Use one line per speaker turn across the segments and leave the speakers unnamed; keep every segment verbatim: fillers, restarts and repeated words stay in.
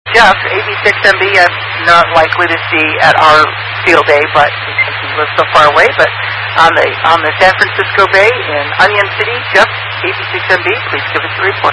Jeff, A B six M B, I'm not likely to see at our field day, but because he lives so far away. But on the on the San Francisco Bay in Onion City, Jeff, A B six M B, please give us a report.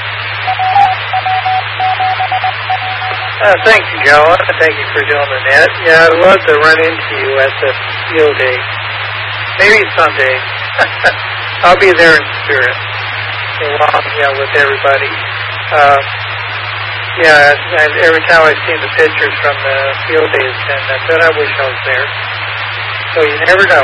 Uh, thank you, Joe. Thank you for doing the net. Yeah, I'd love to run into you at the field day. Maybe someday. I'll be there in spirit, along, you know, with everybody. Uh, yeah, and every time I've seen the pictures from the field days, and I said I wish I was there. So you never know.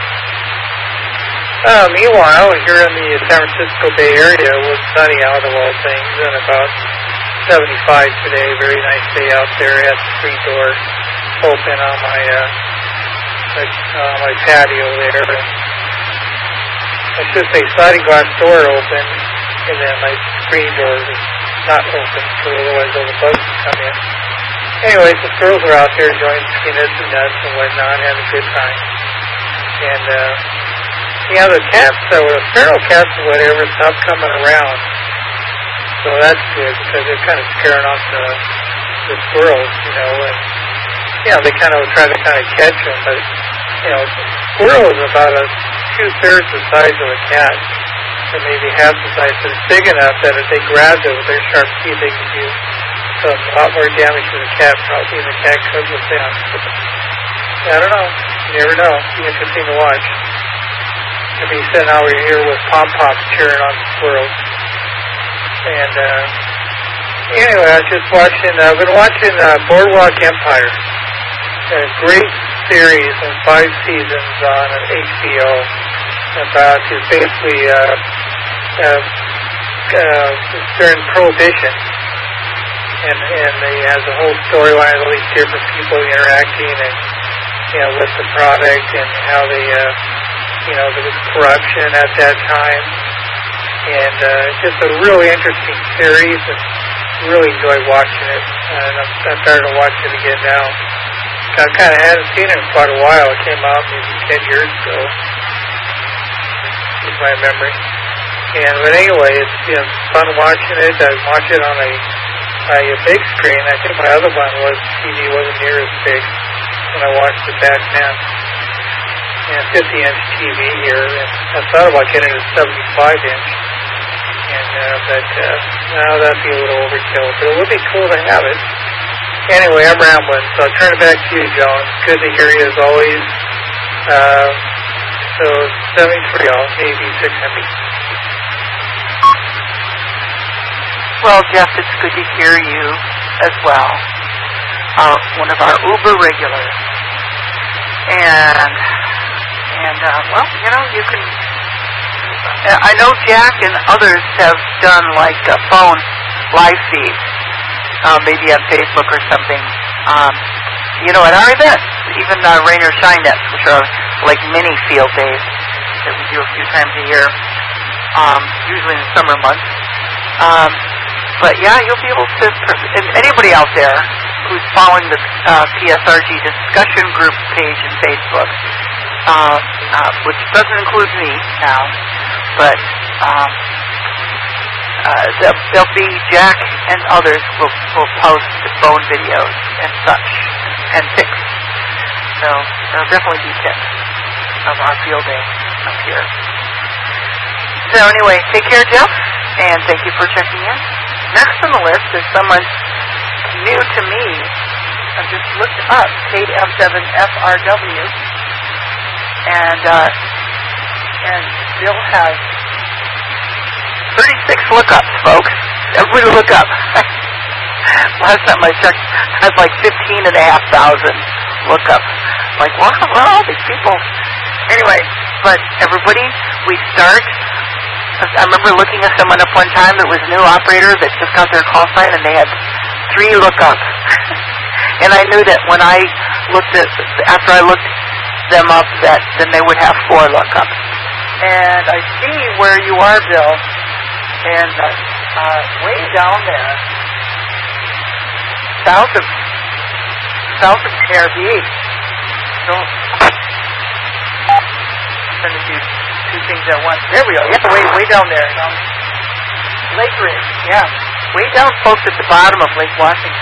Uh, meanwhile, here in the San Francisco Bay Area, it was sunny out of all things, and about seventy-five today. Very nice day out there. Had the screen door open on my uh, my, uh, my patio there. And I should say sliding glass door open, and then my screen door was not open, so otherwise all the bugs would come in. Anyways, the girls were out there enjoying peanuts and nuts and whatnot, having a good time. And uh, yeah, the cats, uh, the feral cats or whatever, stopped coming around. So that's good, because they're kind of scaring off the, the squirrels, you know, and, yeah, they kind of try to kind of catch them, but, you know, squirrel is about a two-thirds the size of a cat, or maybe half the size, but it's big enough that if they grab it with their sharp teeth, they can do some, a lot more damage to the cat, probably, than the cat could with them. I don't know. You never know. It'll be interesting to watch. I'll be sitting over here with pom-poms cheering on the squirrels. And, uh, anyway, I was just watching, I've been watching uh, Boardwalk Empire. A great series in five seasons on H B O about, it's basically, uh, uh, uh, during Prohibition. And, and they has a whole storyline of all these different people interacting and, you know, with the product and how they, uh, you know, there was corruption at that time. And uh, just a really interesting series, and really enjoyed watching it. And I'm, I'm starting to watch it again now. I kind of hadn't seen it in quite a while. It came out maybe ten years ago, is my memory. And but anyway, it's, you know, fun watching it. I watch it on a, a big screen. I think my other one was T V wasn't near as big when I watched it back then. And fifty inch T V here, and I thought about getting a seventy-five inch. And, uh, but, uh, now that'd be a little overkill, but it would be cool to have it. Anyway, I'm rambling, so I'll turn it back to you, Joan. Good to hear you as always. Uh, so, seventy-three, I'll maybe six M B.
Well, Jeff, it's good to hear you as well. Uh, one of our Uber regulars. And, and, uh, well, you know, you can, I know Jack and others have done like a phone live feed, uh, maybe on Facebook or something. Um, you know, at our events, even uh, Rain or Shine Nets, which are like mini field days that we do a few times a year, um, usually in the summer months. Um, but yeah, you'll be able to, and anybody out there who's following the uh, P S R G discussion group page in Facebook, uh, uh, which doesn't include me now, but um, uh, there'll, there'll be Jack and others will, will post phone videos and such, and pics. So there'll definitely be pics of our field day up here. So anyway, take care, Jeff, and thank you for checking in. Next on the list is someone new to me. I just looked up K M seven F R W, and uh, and Bill has thirty-six lookups, folks. Everybody look up. Last time I checked, I had like fifteen and a half thousand lookups. Like, wow, well, all these people. Anyway, but everybody, we start. I remember looking at someone up one time that was a new operator that just got their call sign, and they had three lookups. And I knew that when I looked at, after I looked them up, that then they would have four lookups. And I see where you are, Bill, and uh, uh, way down there, south of south of K R B H. So I'm going to do two things at once. There we go. Yeah, way way down there. Down Lake Ridge. Yeah, way down, folks, at the bottom of Lake Washington.